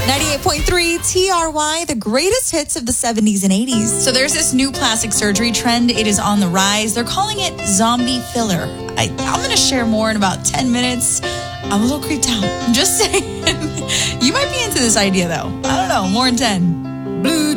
98.3 TRY, the greatest hits of the 70s and 80s. So there's this new plastic surgery trend. It is on the rise. They're calling it zombie filler. I'm going to share more in about 10 minutes. I'm a little creeped out. I'm just saying. You might be into this idea, though. I don't know. More in 10. Blue